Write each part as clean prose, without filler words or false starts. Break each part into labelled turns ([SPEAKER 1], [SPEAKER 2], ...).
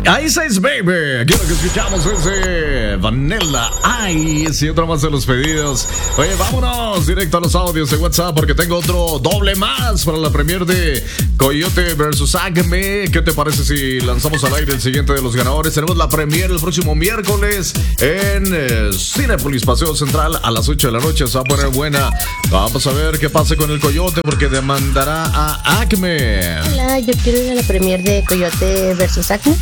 [SPEAKER 1] Ice Ice Baby, aquí lo que escuchamos es Vanilla Ice y otro más de los pedidos. Oye, vámonos directo a los audios de WhatsApp porque tengo otro doble más para la premier de Coyote vs Acme. ¿Qué te parece si lanzamos al aire el siguiente de los ganadores? Tenemos la premier el próximo miércoles en Cinépolis Paseo Central a las 8 de la noche. Se va a poner buena. Vamos a ver qué pasa con el Coyote porque demandará a Acme.
[SPEAKER 2] Hola, yo quiero ir a la premier de Coyote vs Acme.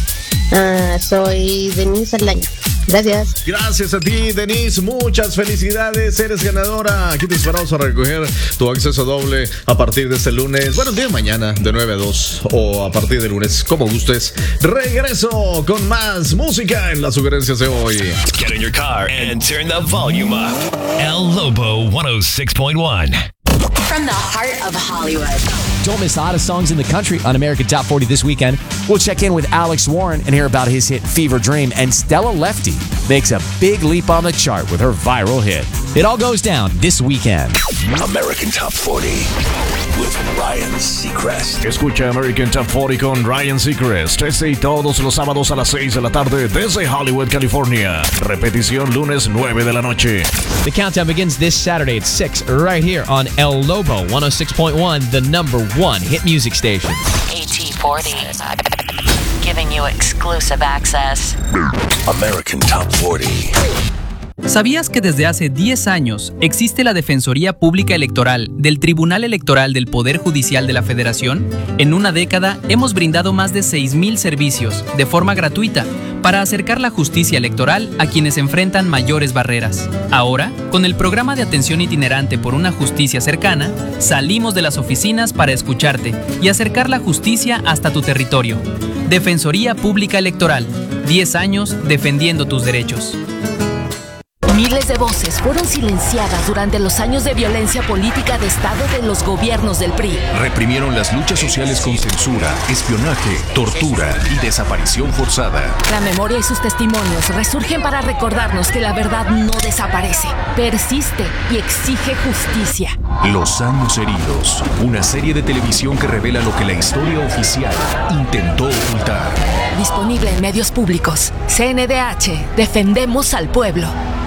[SPEAKER 2] Soy Denise Arlaño. Gracias.
[SPEAKER 1] Gracias a ti, Denise. Muchas felicidades. Eres ganadora. Aquí te esperamos a recoger tu acceso doble a partir de este lunes. Bueno, el día de mañana, de 9 a 2 o a partir de lunes, como gustes. Regreso con más música en las sugerencias de hoy.
[SPEAKER 3] Get in your car and turn the volume up. El Lobo 106.1.
[SPEAKER 4] From the heart of Hollywood.
[SPEAKER 5] Don't miss the hottest songs in the country on American Top 40 this weekend. We'll check in with Alex Warren and hear about his hit Fever Dream. And Stella Lefty makes a big leap on the chart with her viral hit. It all goes down this weekend.
[SPEAKER 3] American Top 40 with Ryan Seacrest.
[SPEAKER 1] Escucha American Top 40 con Ryan Seacrest. Y todos los sábados a las 6 de la tarde desde Hollywood, California. Repetición lunes 9 de la noche.
[SPEAKER 6] The countdown begins this Saturday at 6 right here on El Lobo 106.1, the number one hit music station.
[SPEAKER 4] AT40. Giving you exclusive access.
[SPEAKER 3] American Top 40.
[SPEAKER 7] ¿Sabías que desde hace 10 años existe la Defensoría Pública Electoral del Tribunal Electoral del Poder Judicial de la Federación? En una década hemos brindado más de 6,000 servicios de forma gratuita para acercar la justicia electoral a quienes enfrentan mayores barreras. Ahora, con el programa de atención itinerante por una justicia cercana, salimos de las oficinas para escucharte y acercar la justicia hasta tu territorio. Defensoría Pública Electoral, 10 años defendiendo tus derechos.
[SPEAKER 4] Miles de voces fueron silenciadas durante los años de violencia política de Estado de los gobiernos del PRI.
[SPEAKER 8] Reprimieron las luchas sociales con censura, espionaje, tortura y desaparición forzada.
[SPEAKER 4] La memoria y sus testimonios resurgen para recordarnos que la verdad no desaparece, persiste y exige justicia.
[SPEAKER 8] Los años heridos, una serie de televisión que revela lo que la historia oficial intentó ocultar.
[SPEAKER 4] Disponible en medios públicos. CNDH, defendemos al pueblo.